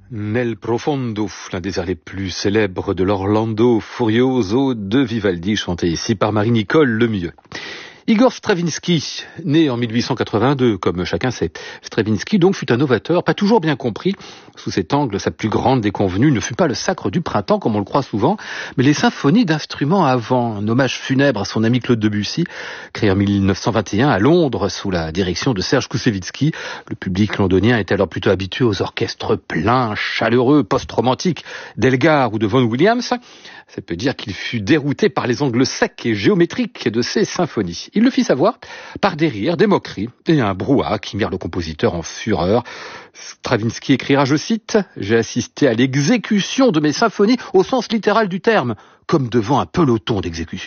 Nel profondo, l'un des airs les plus célèbres de l'Orlando Furioso de Vivaldi, chanté ici par Marie-Nicole Lemieux. Igor Stravinsky, né en 1882, comme chacun sait. Stravinsky donc fut un novateur, pas toujours bien compris. Sous cet angle, sa plus grande déconvenue ne fut pas le sacre du printemps, comme on le croit souvent, mais les symphonies d'instruments à vent, un hommage funèbre à son ami Claude Debussy, créé en 1921 à Londres sous la direction de Serge Koussevitzky. Le public londonien est alors plutôt habitué aux orchestres pleins, chaleureux, post-romantiques d'Elgar ou de Vaughan Williams. Ça peut dire qu'il fut dérouté par les angles secs et géométriques de ces symphonies. Il le fit savoir par des rires, des moqueries et un brouhaha qui mirent le compositeur en fureur. Stravinsky écrira, je cite, « J'ai assisté à l'exécution de mes symphonies au sens littéral du terme, comme devant un peloton d'exécution ».